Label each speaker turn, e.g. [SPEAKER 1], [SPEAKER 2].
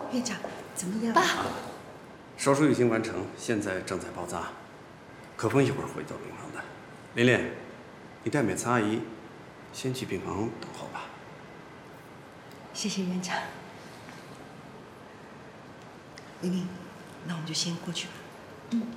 [SPEAKER 1] 院长怎么样？
[SPEAKER 2] 爸，
[SPEAKER 3] 手术已经完成，现在正在包扎，可风一会儿会到病房的。琳琳，你带美慈阿姨先去病房等候吧。
[SPEAKER 1] 谢谢院长。玲玲，那我们就先过去吧。